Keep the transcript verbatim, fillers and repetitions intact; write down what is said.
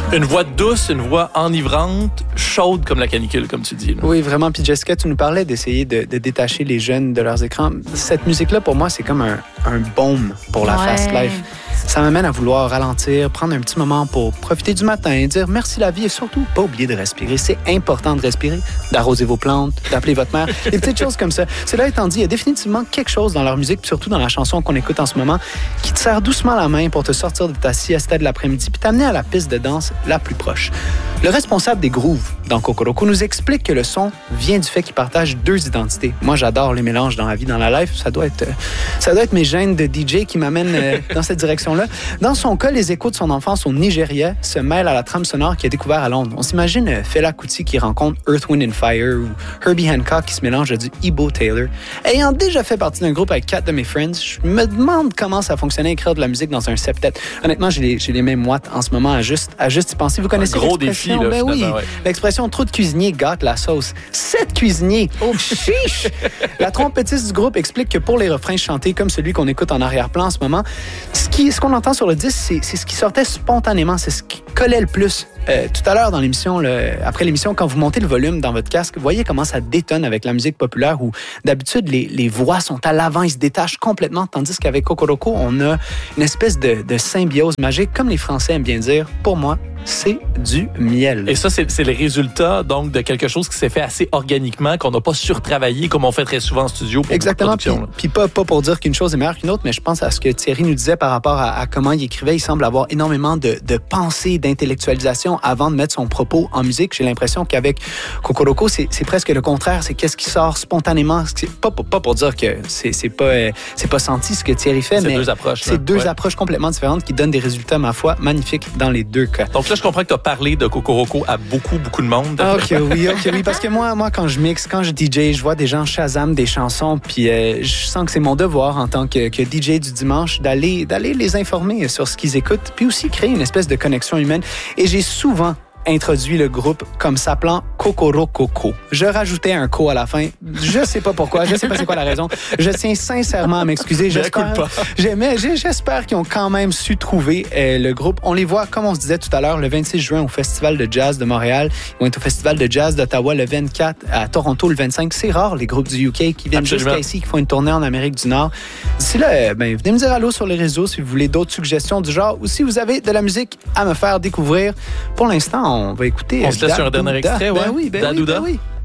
Une voix douce, une voix enivrante, chaude comme la canicule, comme tu dis. Là. Oui, vraiment. Puis Jessica, tu nous parlais d'essayer de, de détacher les jeunes de leurs écrans. Cette musique-là, pour moi, c'est comme un, un baume pour la ouais. fast life. Ça m'amène à vouloir ralentir, prendre un petit moment pour profiter du matin, dire merci la vie et surtout pas oublier de respirer. C'est important de respirer, d'arroser vos plantes, d'appeler votre mère, des petites choses comme ça. Cela étant dit, il y a définitivement quelque chose dans leur musique, surtout dans la chanson qu'on écoute en ce moment, qui te serre doucement la main pour te sortir de ta siesta de l'après-midi puis t'amener à la piste de danse la plus proche. Le responsable des grooves dans Kokoroko nous explique que le son vient du fait qu'ils partagent deux identités. Moi, j'adore les mélanges dans la vie, dans la life. Ça doit être, ça doit être mes gènes de D J qui m'amènent dans cette direction-là. Dans son cas, les échos de son enfance au Nigeria se mêlent à la trame sonore qu'il a découvert à Londres. On s'imagine Fela Kuti qui rencontre Earth, Wind and Fire ou Herbie Hancock qui se mélange à du Ibo Taylor. Ayant déjà fait partie d'un groupe avec quatre de mes friends, je me demande comment ça fonctionnait écrire de la musique dans un septet. Honnêtement, j'ai les, j'ai les mêmes watts en ce moment à juste, à juste y penser. Vous connaissez un gros l'expression? défi, là, ben oui, ouais. l'expression « trop de cuisiniers gâte la sauce ». Sept cuisiniers! Oh, chiche! La trompettiste du groupe explique que pour les refrains chantés comme celui qu'on écoute en arrière-plan en ce moment, ce, qui, ce qu'on entend sur le disque, c'est, c'est ce qui sortait spontanément, c'est ce qui collait le plus. Euh, tout à l'heure, dans l'émission, le, après l'émission, quand vous montez le volume dans votre casque, vous voyez comment ça détonne avec la musique populaire où d'habitude, les, les voix sont à l'avant, ils se détachent complètement, tandis qu'avec Kokoroko, on a une espèce de, de symbiose magique, comme les Français aiment bien dire. Pour moi, c'est du miel. Et ça, c'est, c'est le résultat donc de quelque chose qui s'est fait assez organiquement, qu'on n'a pas surtravaillé comme on fait très souvent en studio pour exactement. Puis, puis pas, pas pour dire qu'une chose est meilleure qu'une autre, mais je pense à ce que Thierry nous disait par rapport à, à comment il écrivait. Il semble avoir énormément de, de pensée, d'intellectualisation avant de mettre son propos en musique. J'ai l'impression qu'avec Kokoroko, c'est, c'est presque le contraire. C'est qu'est-ce qui sort spontanément. C'est pas, pas pour dire que c'est, c'est, pas, c'est pas senti ce que Thierry fait, c'est mais deux approches, c'est là. deux ouais. approches complètement différentes qui donnent des résultats, ma foi, magnifiques dans les deux cas. Donc là, je comprends que tu as parlé de Kokoroko à beaucoup, beaucoup de monde. OK, oui, OK, oui. Parce que moi, moi, quand je mixe, quand je D J, je vois des gens Shazam des chansons, puis euh, je sens que c'est mon devoir en tant que, que D J du dimanche d'aller, d'aller les informer sur ce qu'ils écoutent, puis aussi créer une espèce de connexion humaine. Et j'ai souvent introduit le groupe comme s'appelant Kokoroko. Je rajoutais un ko à la fin. Je sais pas pourquoi. Je sais pas c'est quoi la raison. Je tiens sincèrement à m'excuser. J'espère, j'aimais, j'espère qu'ils ont quand même su trouver euh, le groupe. On les voit, comme on se disait tout à l'heure, le vingt-six juin au Festival de Jazz de Montréal. Ils vont être au Festival de Jazz d'Ottawa le vingt-quatre, à Toronto le vingt-cinq. C'est rare, les groupes du U K qui viennent jusqu'à ici, qui font une tournée en Amérique du Nord. D'ici là, euh, ben, venez me dire allô sur les réseaux si vous voulez d'autres suggestions du genre ou si vous avez de la musique à me faire découvrir. Pour l'instant, on va écouter... On se laisse sur un dernier extrait, ouais. Ben oui, ben Dadouda. oui, ben oui.